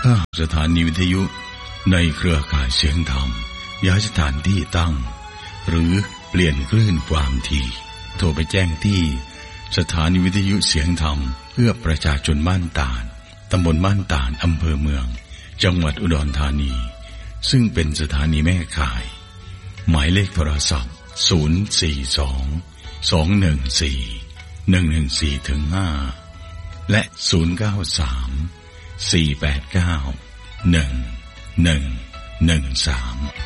ถ้าสถานีวิทยุในเครือข่ายเสียงธรรมย้ายสถานที่ตั้งหรือเปลี่ยนคลื่นความถี่โทรไปแจ้งที่สถานีวิทยุเสียงธรรมเพื่อประชาชนบ้านตาดตำบลบ้านตาดอำเภอเมืองจังหวัดอุดรธานีซึ่งเป็นสถานีแม่ข่ายหมายเลขโทรศัพท์042-214-114-5และ093-489-1113